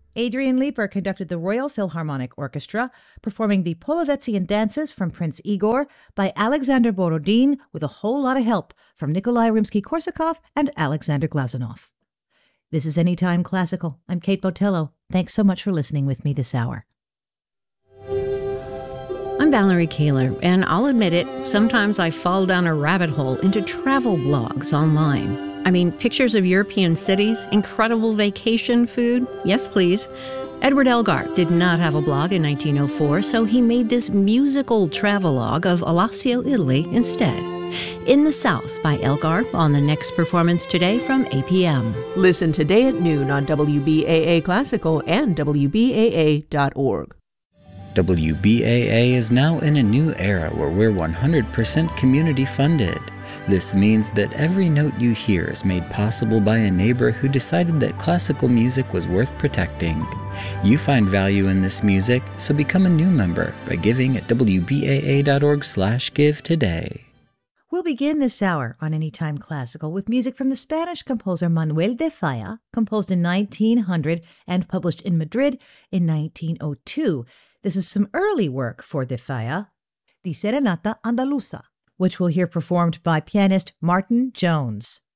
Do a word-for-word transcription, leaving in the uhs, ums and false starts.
Adrian Leeper conducted the Royal Philharmonic Orchestra, performing the Polovetzian dances from Prince Igor by Alexander Borodin with a whole lot of help from Nikolai Rimsky-Korsakov and Alexander Glazunov. This is Anytime Classical. I'm Kate Botello. Thanks so much for listening with me this hour. I'm Valerie Kaler, and I'll admit it, sometimes I fall down a rabbit hole into travel blogs online. I mean, pictures of European cities, incredible vacation food. Yes, please. Edward Elgar did not have a blog in nineteen oh four, so he made this musical travelogue of Alassio, Italy instead. In the South by Elgar on the next performance today from A P M. Listen today at noon on W B A A Classical and W B A A dot org. W B A A is now in a new era where we're one hundred percent community funded. This means that every note you hear is made possible by a neighbor who decided that classical music was worth protecting. You find value in this music, so become a new member by giving at W B A A dot org slash give today. We'll begin this hour on Anytime Classical with music from the Spanish composer Manuel de Falla, composed in nineteen hundred and published in Madrid in nineteen oh two. This is some early work for de Falla, the Serenata Andaluza, which we'll hear performed by pianist Martin Jones.